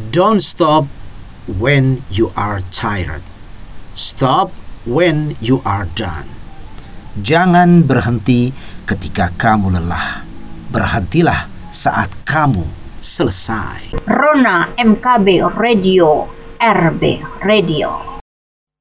Don't stop when you are tired. Stop when you are done. Jangan berhenti ketika kamu lelah. Berhentilah saat kamu selesai. Rona MKB Radio, RB Radio.